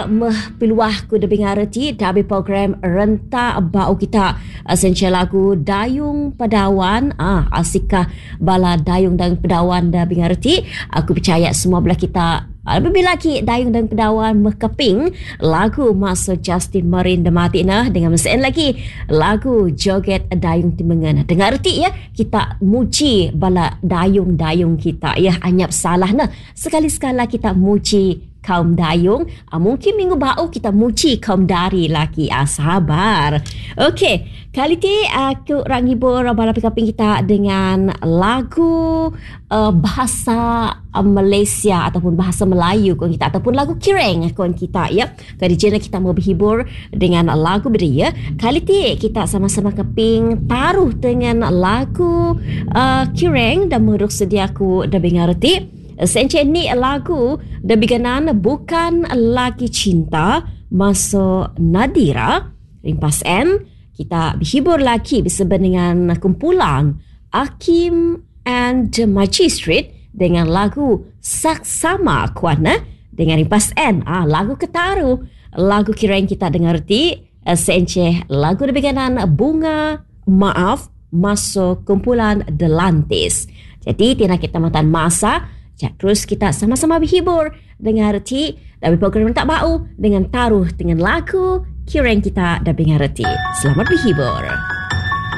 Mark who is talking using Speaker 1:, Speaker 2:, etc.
Speaker 1: piluah ku dengar reti dari program rentak bau kita esensial lagu Dayung Pedawan asikah bala Dayung Pedawan dah dengar reti. Aku percaya semua belah kita lebih lagi Dayung dan Pedawan mekeping lagu masa Justin Marin demati nah dengan mesin lagi lagu Joget Dayung Timbengan. Dengar reti ya, kita muji bala dayung-dayung kita ya, anyap salah nah. Sekali-sekala kita muji kaum dayung, mungkin minggu bau kita muji kaum dari lagi. Sabar. Okey, kali ni aku orang hibur bala pikaping kita dengan lagu bahasa Malaysia ataupun bahasa Melayu kon kita ataupun lagu Kireng kon kita ya. Kali jena kita mau berhibur dengan lagu beri ya. Kali ni kita sama-sama keping taruh dengan lagu Kireng dan menurut sediaku dah dengar reti. Sencen ni lagu dah biganan Bukan Lagi Cinta masa Nadira rimpas N. Kita berhibur lagi bersama dengan kumpulan Hakim and the Magistrate dengan lagu Saksama Kuana dengan rimpas N. Lagu ketaru, lagu Kireng kita dengar reti. Sencen lagu dah biganan Bunga Maaf masa kumpulan Delantis. Jadi tina kita matan masa. Terus kita sama-sama berhibur dengan reti dari program tak bau dengan taruh dengan lagu Kireng kita dan dengar reti. Selamat berhibur.